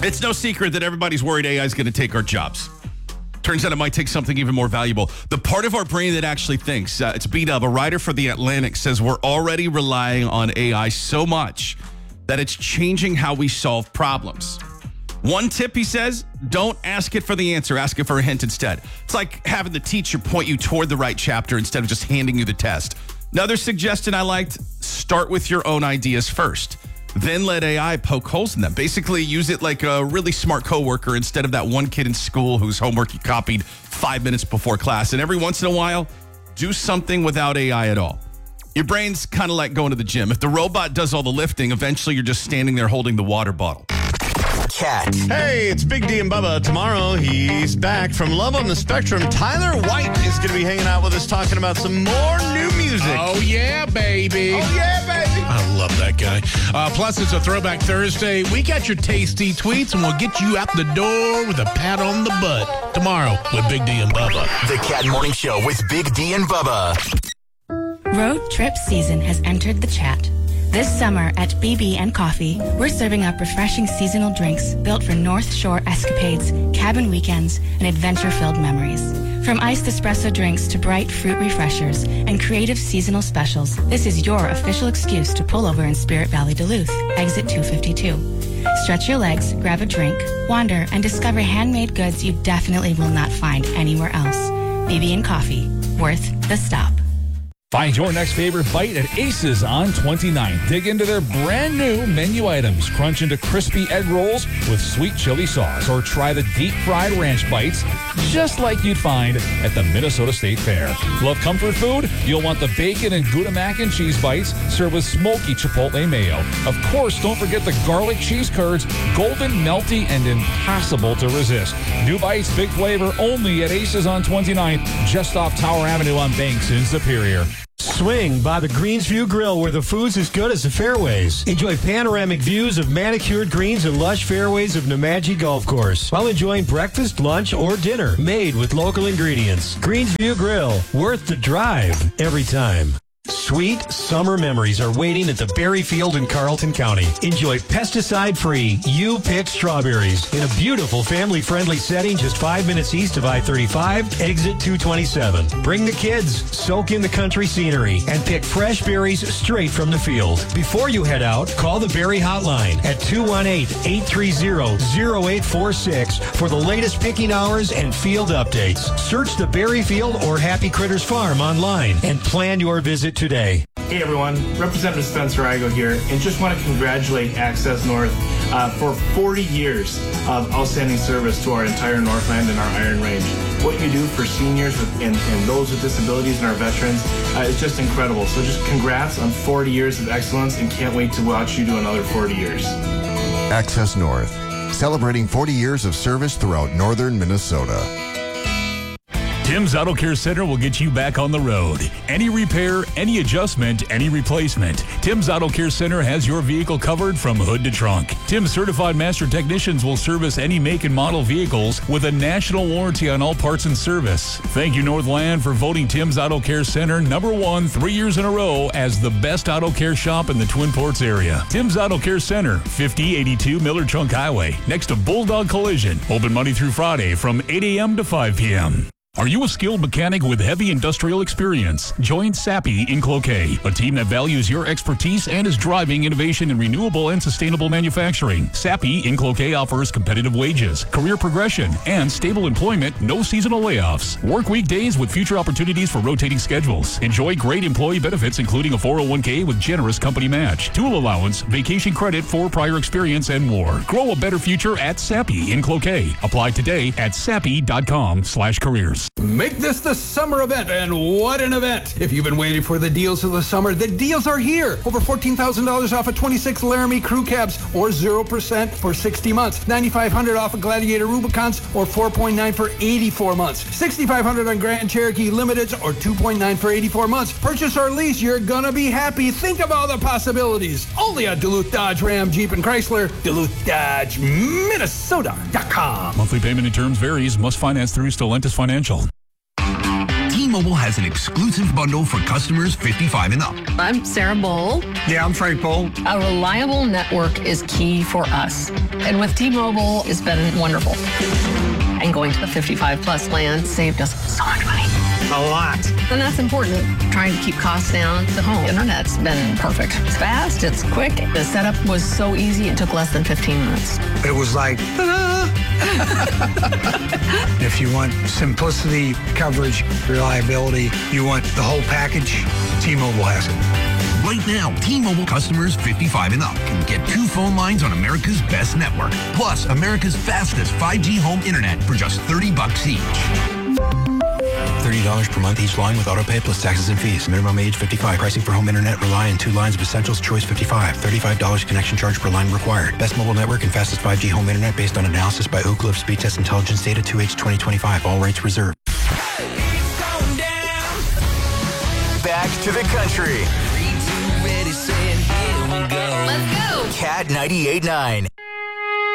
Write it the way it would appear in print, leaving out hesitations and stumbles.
It's no secret that everybody's worried AI is going to take our jobs. Turns out it might take something even more valuable. The part of our brain that actually thinks. It's B-Dub, a writer for The Atlantic, says we're already relying on AI so much that it's changing how we solve problems. One tip, he says, don't ask it for the answer. Ask it for a hint instead. It's like having the teacher point you toward the right chapter instead of just handing you the test. Another suggestion I liked, start with your own ideas first. Then let AI poke holes in them. Basically, use it like a really smart coworker instead of that one kid in school whose homework you copied 5 minutes before class. And every once in a while, do something without AI at all. Your brain's kind of like going to the gym. If the robot does all the lifting, eventually you're just standing there holding the water bottle. Cat. Hey, it's Big D and Bubba. Tomorrow, he's back from Love on the Spectrum. Tyler White is going to be hanging out with us talking about some more new music. Oh, yeah, baby. Oh, yeah, baby. I love that guy. Plus, it's a Throwback Thursday. We got your tasty tweets, and we'll get you out the door with a pat on the butt tomorrow with Big D and Bubba. The Cat Morning Show with Big D and Bubba. Road trip season has entered the chat. This summer at BB and Coffee, we're serving up refreshing seasonal drinks built for North Shore escapades, cabin weekends, and adventure-filled memories. From iced espresso drinks to bright fruit refreshers and creative seasonal specials, this is your official excuse to pull over in Spirit Valley, Duluth, exit 252. Stretch your legs, grab a drink, wander, and discover handmade goods you definitely will not find anywhere else. BB and Coffee, worth the stop. Find your next favorite bite at Aces on 29th. Dig into their brand new menu items. Crunch into crispy egg rolls with sweet chili sauce. Or try the deep fried ranch bites just like you'd find at the Minnesota State Fair. Love comfort food? You'll want the bacon and Gouda mac and cheese bites served with smoky chipotle mayo. Of course, don't forget the garlic cheese curds, golden, melty, and impossible to resist. New bites, big flavor, only at Aces on 29th, just off Tower Avenue on Banks in Superior. Swing by the Greensview Grill, where the food's as good as the fairways. Enjoy panoramic views of manicured greens and lush fairways of Nemadji Golf Course while enjoying breakfast, lunch, or dinner made with local ingredients. Greensview Grill, worth the drive every time. Sweet summer memories are waiting at the Berry Field in Carlton County. Enjoy pesticide-free, you-pick strawberries in a beautiful family-friendly setting just 5 minutes east of I-35, exit 227. Bring the kids, soak in the country scenery, and pick fresh berries straight from the field. Before you head out, call the Berry Hotline at 218-830-0846 for the latest picking hours and field updates. Search the Berry Field or Happy Critters Farm online and plan your visit today. Hey everyone, Representative Spencer Igo here, and just want to congratulate Access North for 40 years of outstanding service to our entire Northland and our Iron Range. What you do for seniors and those with disabilities and our veterans is just incredible. So just congrats on 40 years of excellence, and can't wait to watch you do another 40 years. Access North, celebrating 40 years of service throughout northern Minnesota. Tim's Auto Care Center will get you back on the road. Any repair, any adjustment, any replacement. Tim's Auto Care Center has your vehicle covered from hood to trunk. Tim's certified master technicians will service any make and model vehicles with a national warranty on all parts and service. Thank you, Northland, for voting Tim's Auto Care Center #1 3 years in a row as the best auto care shop in the Twin Ports area. Tim's Auto Care Center, 5082 Miller Trunk Highway, next to Bulldog Collision. Open Monday through Friday from 8 a.m. to 5 p.m. Are you a skilled mechanic with heavy industrial experience? Join Sappi in Cloquet, a team that values your expertise and is driving innovation in renewable and sustainable manufacturing. Sappi in Cloquet offers competitive wages, career progression, and stable employment, no seasonal layoffs. Work weekdays with future opportunities for rotating schedules. Enjoy great employee benefits, including a 401k with generous company match, tool allowance, vacation credit for prior experience, and more. Grow a better future at Sappi in Cloquet. Apply today at sappi.com/careers. Make this the summer event, and what an event! If you've been waiting for the deals of the summer, the deals are here. Over $14,000 off of 26 Laramie crew cabs, or 0% for 60 months. $9,500 off of Gladiator Rubicons, or 4.9 for 84 months. $6,500 on Grand Cherokee Limiteds, or 2.9 for 84 months. Purchase or lease, you're gonna be happy. Think of all the possibilities. Only at Duluth Dodge Ram Jeep and Chrysler. DuluthDodgeMinnesota.com. Monthly payment and terms varies. Must finance through Stellantis Financial. T-Mobile has an exclusive bundle for customers 55 and up. I'm Sarah Bowl. Yeah, I'm Frank Bowl. A reliable network is key for us. And with T-Mobile, it's been wonderful. And going to the 55-plus plan saved us so much money. A lot. And that's important. Trying to keep costs down. The home internet's been perfect. It's fast, it's quick. The setup was so easy, it took less than 15 minutes. It was like, ta-da! If you want simplicity, coverage, reliability, you want the whole package, T-Mobile has it. Right now, T-Mobile customers 55 and up can get 2 phone lines on America's best network, plus America's fastest 5G home internet for just $30 each. $30 per month each line with autopay plus taxes and fees. Minimum age 55. Pricing for home internet rely on 2 lines of Essentials Choice 55. $35 connection charge per line required. Best mobile network and fastest 5G home internet based on analysis by Oak Cliff Speed Test Intelligence Data 2H 2025. All rates reserved. Back to the country. Let's go. Cat 98.9.